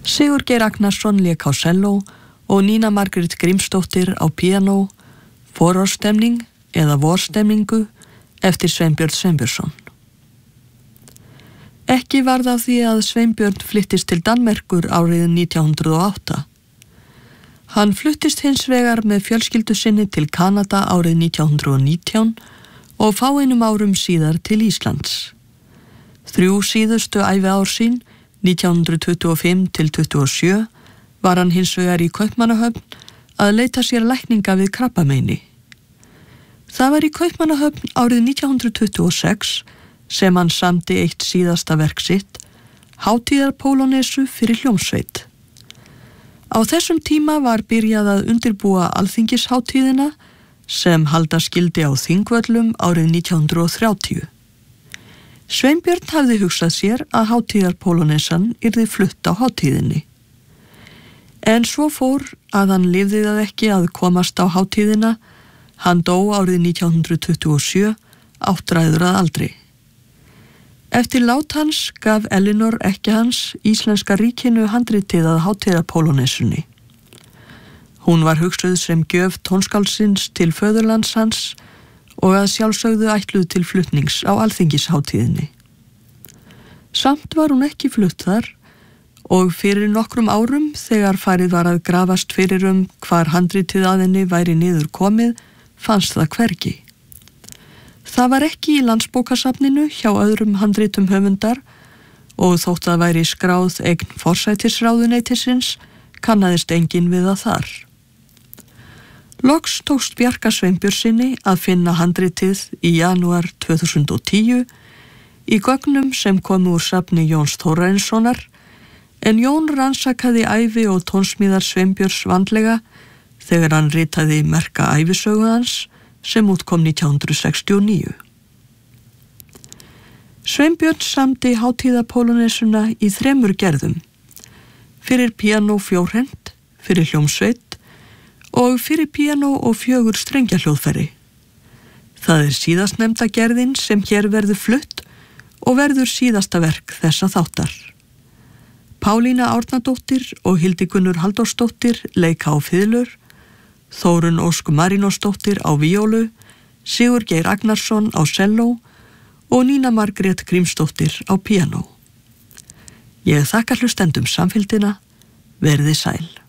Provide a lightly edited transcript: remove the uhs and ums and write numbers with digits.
Sigurgeir Agnarsson lék á selló og Nína Margrét Grímsdóttir á píanó, Vorárstemning eða Vorstemningu eftir Sveinbjörn Sveinbjörnsson. Ekki varð af því að Sveinbjörn flyttist til Danmerkur árið 1908. Hann fluttist hins vegar með fjölskyldu sinni til Kanada árið 1919 og fáeinum árum síðar til Íslands. 3 síðustu æviár sín, 1925 til 27, var hann hins vegar í Kaupmannahöfn að leita sér lækninga við krabbameini. Það var í Kaupmannahöfn árið 1926 sem hann samdi eitt síðasta verk sitt, Hátíðarpólonesu fyrir hljómsveit. Á þessum tíma var byrjað að undirbúa alþingisháttíðina sem halda skildi á Þingvöllum árið 1930. Sveinbjörn hafði hugsað sér að Hátíðarpólonesan yrði flutt á hátíðinni. En svo fór að hann lifði það ekki að komast á hátíðina. Hann dó árið 1927, áttræður að aldri. Eftir lát hans gaf Elinor ekki hans Íslenska ríkinu handritið að Hátíðarpólonesunni. Hún var hugsuð sem gjöf tónskáldsins til föðurlands hans og að sjálfsögðu ætluð til flutnings á alþingisháttíðinni. Samt var hún ekki flutt þar og fyrir nokkrum árum þegar farið var að grafast fyrir hvar handritið að henni væri niður komið, fannst það hvergi. Það var ekki í Landsbókasafninu hjá öðrum handritum höfundar og þótt það væri skráð eign forsætisráðuneytisins kannaðist enginn við það þar. Loks tókst Bjarka Sveinbjörnssyni að finna handritið í janúar 2010 í gögnum sem komu úr safni Jóns Þórarinssonar, en Jón rannsakaði ævi og tónsmíðar Sveinbjörns vandlega þegar hann ritaði merka ævisögu hans sem útkom 1969. Sveinbjörn samdi Hátíðarpólonesuna í 3 gerðum, fyrir píanó 4, fyrir hljómsveit og fyrir píanó og 4 strengjahljóðfæri. Það er síðastnefnda gerðin sem hér verður flutt og verður síðasta verk þessa þáttar. Pálína Árnadóttir og Hildigunnur Halldórsdóttir leika á fiðlur, Þórunn Ósk Marínosdóttir á víólu, Sigurgeir Agnarsson á selló og Nína Margrét Grímsdóttir á píanó. Ég þakka hlustendum samfylgdina, verið sæl.